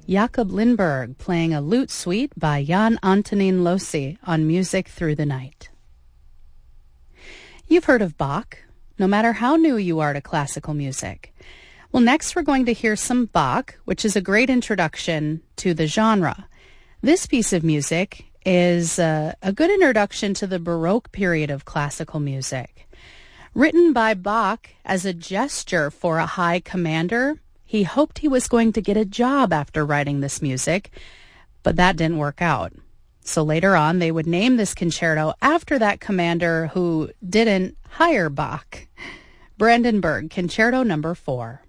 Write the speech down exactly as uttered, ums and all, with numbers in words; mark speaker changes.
Speaker 1: Jakob Lindberg playing a lute suite by Jan Antonin Lossi on Music Through the Night. You've heard of Bach, no matter how new you are to classical music. Well, next we're going to hear some Bach, which is a great introduction to the genre. This piece of music is uh, a good introduction to the Baroque period of classical music. Written by Bach as a gesture for a high commander, he hoped he was going to get a job after writing this music, but that didn't work out. So later on, they would name this concerto after that commander who didn't hire Bach. Brandenburg, Concerto Number Four.